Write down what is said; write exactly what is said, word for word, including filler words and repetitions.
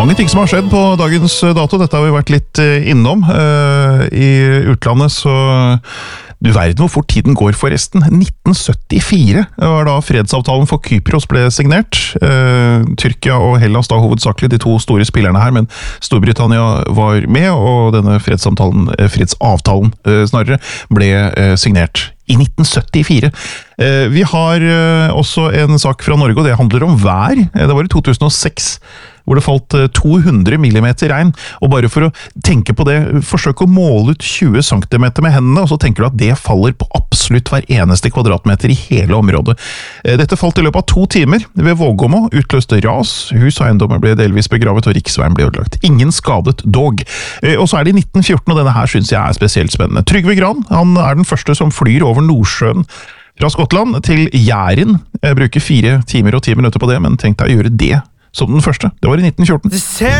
mange ting som har skjedd på dagens dato. Dette har vi vært litt innom. I utlandet så... Du verden hvor fort tiden går forresten. nitten syttifire var da fredsavtalen for Kypros ble signert. Tyrkia og Hellas da hovedsakelig, de to store spillerne her, men Storbritannia var med, og denne fredsavtalen, fredsavtalen snarere, ble signert i nitten syttifire. Vi har også en sak fra Norge, og det handler om vær. Det var i to tusen og seks, hvor det falt to hundre millimeter regn. Og bare for å tenke på det, forsøk å måle ut tjue centimeter med hendene, og så tenker du at det faller på absolutt hver eneste kvadratmeter i hele området. Dette falt i løpet av to timer ved Vågåmo, utløste ras, hus og eiendommer ble delvis begravet, og riksveien ble ødelagt. Ingen skadet dog. Og så er det i nitten fjorten, og denne her synes jeg er spesielt spennende. Trygve Gran, han er den første som flyr over Nordsjøen fra Skottland til Jæren. Jeg bruker fire timer og ti minutter på det, men tenk deg å gjøre det som den første. Det var i nitten fjorten.